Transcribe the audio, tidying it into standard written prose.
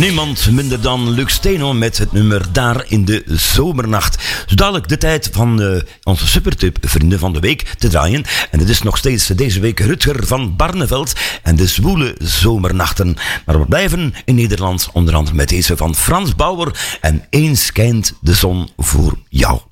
Niemand minder dan Lux Steno met het nummer Daar in de Zomernacht. Zo dadelijk de tijd van onze supertip Vrienden van de Week te draaien. En het is nog steeds deze week Rutger van Barneveld en de Zwoele Zomernachten. Maar we blijven in Nederland, onder andere met deze van Frans Bauer en Eens schijnt de zon voor jou.